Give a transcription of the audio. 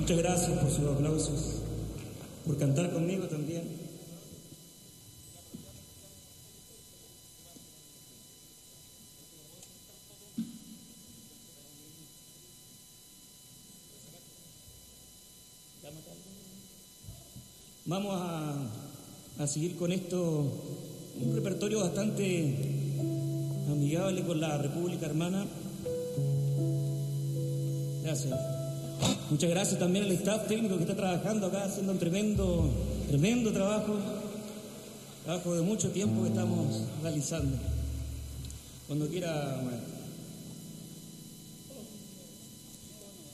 Muchas gracias por sus aplausos, por cantar conmigo también. Vamos a seguir con esto, un repertorio bastante amigable con la República Hermana. Gracias. Muchas gracias también al staff técnico que está trabajando acá, haciendo un tremendo trabajo de mucho tiempo que estamos realizando. Cuando quiera, maestro.